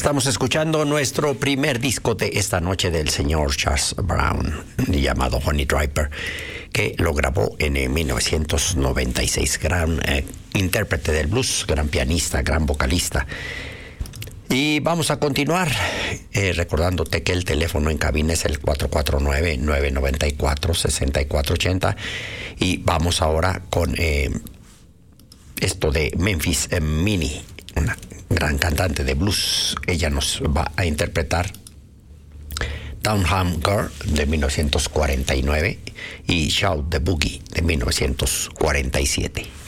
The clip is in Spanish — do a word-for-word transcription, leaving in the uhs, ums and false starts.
Estamos escuchando nuestro primer disco de esta noche del señor Charles Brown, llamado Honey Driver, que lo grabó en mil novecientos noventa y seis. Gran eh, intérprete del blues, gran pianista, gran vocalista. Y vamos a continuar eh, recordándote que el teléfono en cabina es el cuatro cuatro nueve, nueve nueve cuatro, seis cuatro ocho cero. Y vamos ahora con eh, esto de Memphis eh, Minnie, una gran cantante de blues. Ella nos va a interpretar Downtown Girl de mil novecientos cuarenta y nueve y Shout the Boogie de mil novecientos cuarenta y siete.